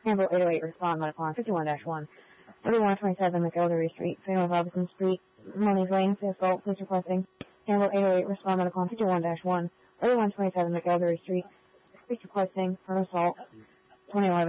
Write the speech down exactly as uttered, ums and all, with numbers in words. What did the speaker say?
Campbell eight oh eight, respond, medical on fifty-one dash one. thirty-one twenty-seven McElderry Street, Samuel Robinson Street, Monies Lane, Fayetteville, police requesting. Campbell eight oh eight, respond, medical on fifty-one dash one. thirty-one twenty-seven McElderry Street, police requesting for assault, twenty eleven.